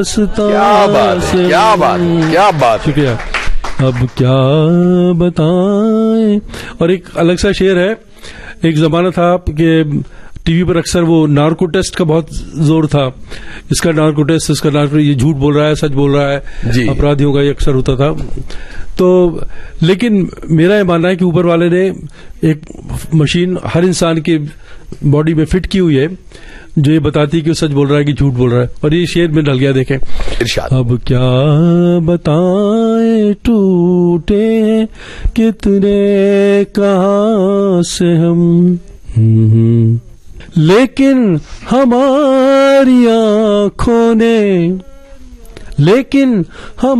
क्या बात है, क्या बात है, क्या बात। शुक्रिया। अब क्या बताएं। और एक अलग सा शेर है, एक जमाना था कि टीवी पर अक्सर वो नार्को टेस्ट का बहुत जोर था, इसका नार्को टेस्ट, इसका नार्को, ये झूठ बोल रहा है, सच बोल रहा है, अपराधियों का ये अक्सर होता था। तो लेकिन मेरा ये मानना है कि ऊपर वाले ने एक मशीन हर इंसान की बॉडी में फिट की हुई है जो ये बताती है कि वो सच बोल रहा है कि झूठ बोल रहा है, और ये शेर में ढल गया। देखें, अब क्या बताएं, टूटे कितने कहां से हम, लेकिन हमारी आंखों ने, लेकिन हम